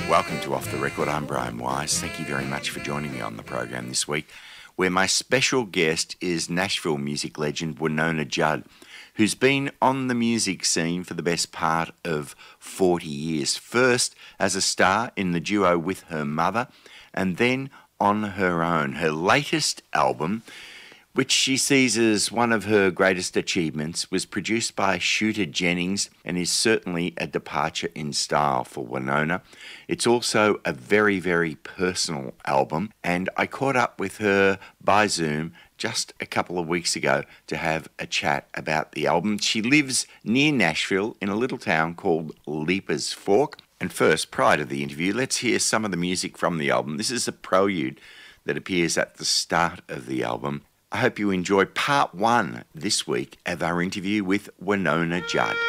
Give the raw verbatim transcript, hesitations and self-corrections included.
Welcome to Off the Record. I'm Brian Wise. Thank you very much for joining me on the program this week, where my special guest is Nashville music legend Wynona Judd, who's been on the music scene for the best part of forty years. First as a star in the duo with her mother, and then on her own. Her latest album, which she sees as one of her greatest achievements, was produced by Shooter Jennings and is certainly a departure in style for Wynona. It's also a very, very personal album, and I caught up with her by Zoom just a couple of weeks ago to have a chat about the album. She lives near Nashville in a little town called Leapers Fork. And first, prior to the interview, let's hear some of the music from the album. This is a prelude that appears at the start of the album. I hope you enjoy part one this week of our interview with Wynona Judd.